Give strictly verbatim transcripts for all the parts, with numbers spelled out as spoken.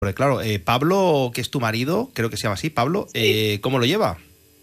Porque claro, eh, Pablo, que es tu marido, creo que se llama así, Pablo, eh, ¿cómo lo lleva?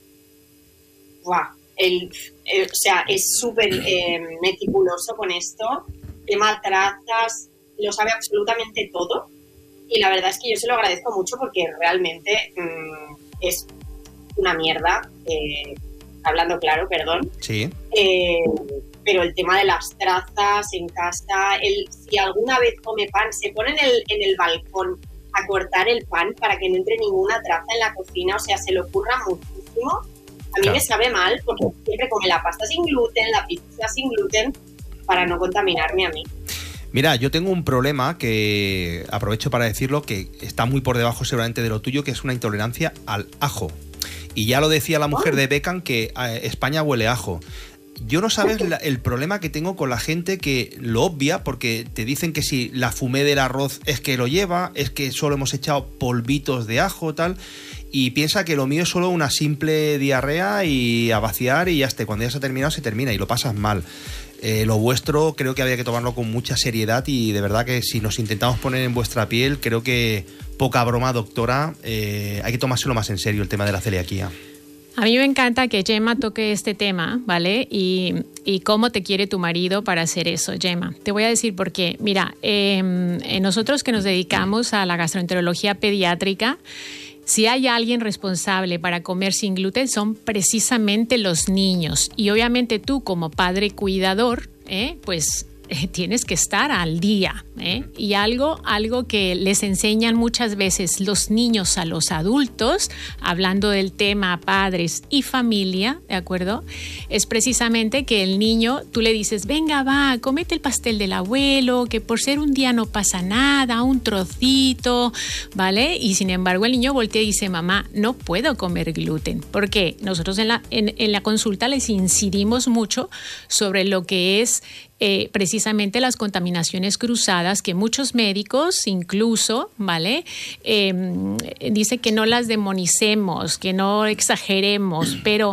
Buah, el, el, o sea, es súper eh, meticuloso con esto, tema trazas, lo sabe absolutamente todo y la verdad es que yo se lo agradezco mucho porque realmente mmm, es una mierda, eh, hablando claro, perdón. Sí. Eh, pero el tema de las trazas en casa, él, si alguna vez come pan, se pone en el, en el balcón a cortar el pan para que no entre ninguna traza en la cocina, o sea, se le ocurra muchísimo. A mí claro. me sabe mal porque siempre come la pasta sin gluten, la pizza sin gluten, para no contaminarme a mí. Mira, yo tengo un problema que aprovecho para decirlo, que está muy por debajo seguramente de lo tuyo, que es una intolerancia al ajo. Y ya lo decía la mujer de Beckham, que eh, España huele a ajo. Yo no sabes la, el problema que tengo con la gente que lo obvia, porque te dicen que si la fumé del arroz es que lo lleva, es que solo hemos echado polvitos de ajo, tal, y piensa que lo mío es solo una simple diarrea y a vaciar y ya está. Cuando ya se ha terminado, se termina y lo pasas mal. Eh, lo vuestro creo que habría que tomarlo con mucha seriedad y de verdad que si nos intentamos poner en vuestra piel, creo que poca broma, doctora, eh, hay que tomárselo más en serio el tema de la celiaquía. A mí me encanta que Gemma toque este tema, ¿vale? Y, y cómo te quiere tu marido para hacer eso, Gemma. Te voy a decir por qué. Mira, eh, nosotros que nos dedicamos a la gastroenterología pediátrica, si hay alguien responsable para comer sin gluten son precisamente los niños. Y obviamente tú como padre cuidador, ¿eh? pues eh, tienes que estar al día. ¿eh? Y algo, algo que les enseñan muchas veces los niños a los adultos, hablando del tema padres y familia, ¿de acuerdo? Es precisamente que el niño, tú le dices, venga, va, cómete el pastel del abuelo, que por ser un día no pasa nada, un trocito, ¿vale? Y sin embargo el niño voltea y dice, mamá, no puedo comer gluten. ¿Por qué? Nosotros en la, en, en la consulta les incidimos mucho sobre lo que es Eh, precisamente las contaminaciones cruzadas que muchos médicos incluso, ¿vale? Eh, dice que no las demonicemos, que no exageremos, pero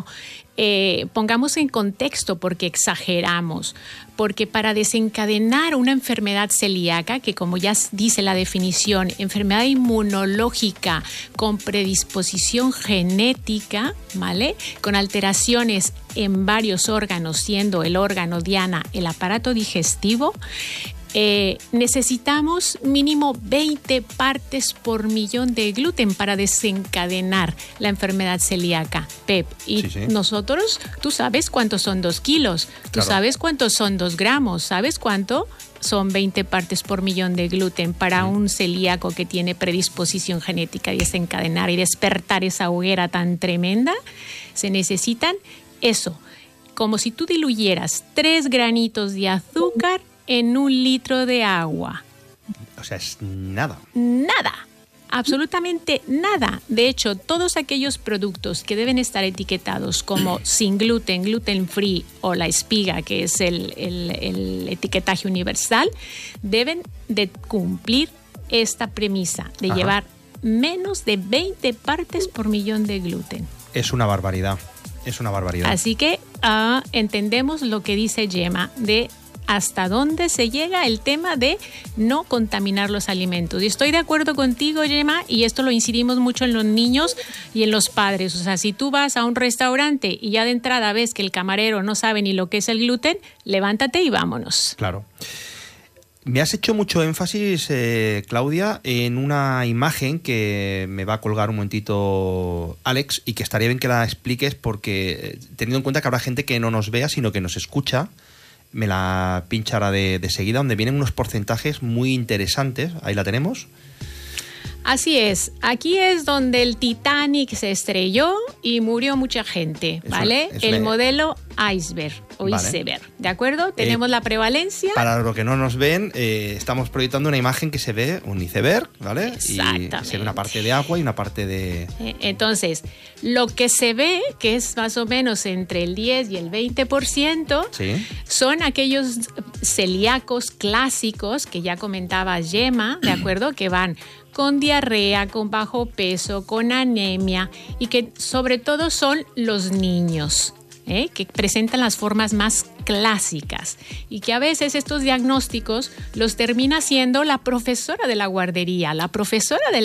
eh, pongamos en contexto porque exageramos. Porque para desencadenar una enfermedad celíaca, que como ya dice la definición, enfermedad inmunológica con predisposición genética, ¿vale? Con alteraciones en varios órganos, siendo el órgano diana el aparato digestivo, eh, necesitamos mínimo veinte partes por millón de gluten para desencadenar la enfermedad celíaca, Pep. Y sí, sí. nosotros, tú sabes cuántos son dos kilos, tú claro. sabes cuántos son dos gramos, ¿sabes cuánto? Son veinte partes por millón de gluten para un celíaco que tiene predisposición genética y desencadenar y despertar esa hoguera tan tremenda. Se necesitan eso, como si tú diluyeras tres granitos de azúcar en un litro de agua. O sea, es nada. Nada. Absolutamente nada. De hecho, todos aquellos productos que deben estar etiquetados como sin gluten, gluten free o la espiga, que es el, el, el etiquetaje universal, deben de cumplir esta premisa de Ajá. llevar menos de veinte partes por millón de gluten. Es una barbaridad. Es una barbaridad. Así que uh, entendemos lo que dice Gemma de hasta dónde se llega el tema de no contaminar los alimentos. Y estoy de acuerdo contigo, Gemma, y esto lo incidimos mucho en los niños y en los padres. O sea, si tú vas a un restaurante y ya de entrada ves que el camarero no sabe ni lo que es el gluten, levántate y vámonos. Claro. Me has hecho mucho énfasis, eh, Claudia, en una imagen que me va a colgar un momentito Alex y que estaría bien que la expliques porque, teniendo en cuenta que habrá gente que no nos vea, sino que nos escucha, me la pinchará de, de seguida, donde vienen unos porcentajes muy interesantes. Ahí la tenemos. Así es. Aquí es donde el Titanic se estrelló y murió mucha gente, ¿vale? Es una, es el una... modelo iceberg o vale. iceberg, ¿de acuerdo? Tenemos eh, la prevalencia. Para los que no nos ven, eh, estamos proyectando una imagen que se ve un iceberg, ¿vale? Exactamente. Y se ve una parte de agua y una parte de... Entonces, lo que se ve, que es más o menos entre el diez y el veinte por ciento, sí. son aquellos celíacos clásicos que ya comentaba Gemma, ¿de acuerdo? Que van con diarrea, con bajo peso, con anemia y que sobre todo son los niños. ¿eh? Que presentan las formas más clásicas y que a veces estos diagnósticos los termina haciendo la profesora de la guardería, la profesora de